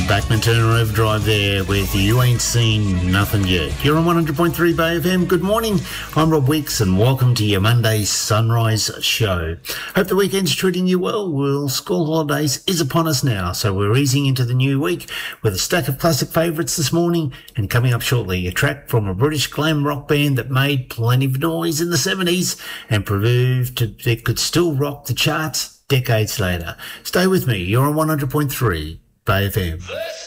Backman Turner Overdrive there with You Ain't Seen Nothing Yet. You're on 100.3 Bay FM. Good morning. I'm Rob Wicks and welcome to your Monday Sunrise Show. Hope the weekend's treating you well. Well, school holidays is upon us now, so we're easing into the new week with a stack of classic favourites this morning, and coming up shortly, a track from a British glam rock band that made plenty of noise in the 70s and proved it could still rock the charts decades later. Stay with me. You're on 100.3 Bay FM.